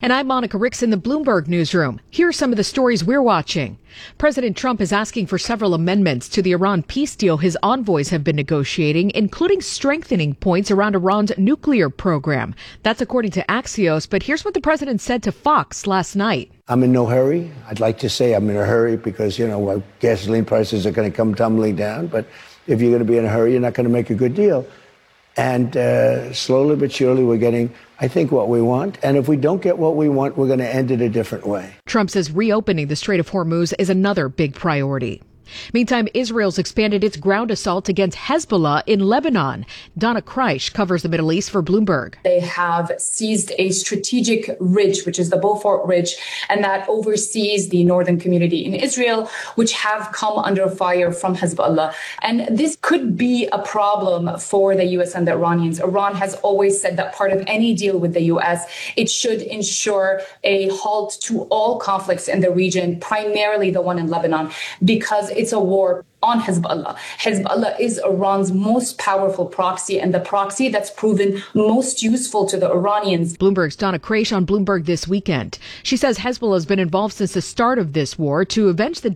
And I'm Monica Ricks in the Bloomberg newsroom. Here are some of the stories we're watching. President Trump is asking for several amendments to the Iran peace deal his envoys have been negotiating, including strengthening points around Iran's nuclear program. That's according to Axios, but here's what the president said to Fox last night. I'm in no hurry. I'd like to say I'm in a hurry because, gasoline prices are going to come tumbling down. But if you're going to be in a hurry, you're not going to make a good deal. And slowly but surely, we're getting, I think, what we want. And if we don't get what we want, we're going to end it a different way. Trump says reopening the Strait of Hormuz is another big priority. Meantime, Israel's expanded its ground assault against Hezbollah in Lebanon. Donna Kreisch covers the Middle East for Bloomberg. They have seized a strategic ridge, which is the Beaufort Ridge, and that oversees the northern community in Israel, which have come under fire from Hezbollah. And this could be a problem for the U.S. and the Iranians. Iran has always said that part of any deal with the U.S., it should ensure a halt to all conflicts in the region, primarily the one in Lebanon, because it's a war on Hezbollah. Hezbollah is Iran's most powerful proxy and the proxy that's proven most useful to the Iranians. Bloomberg's Donna Kreisch on Bloomberg This Weekend. She says Hezbollah has been involved since the start of this war to avenge the